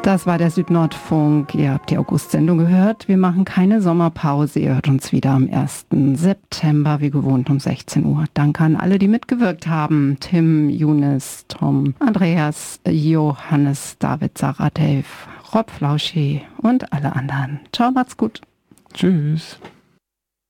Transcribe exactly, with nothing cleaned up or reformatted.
Das war der Südnordfunk. Ihr habt die August-Sendung gehört. Wir machen keine Sommerpause. Ihr hört uns wieder am ersten September, wie gewohnt um sechzehn Uhr. Danke an alle, die mitgewirkt haben. Tim, Younes, Tom, Andreas, Johannes, David, Sarah, Dave, Rob Flauschi und alle anderen. Ciao, macht's gut. Tschüss.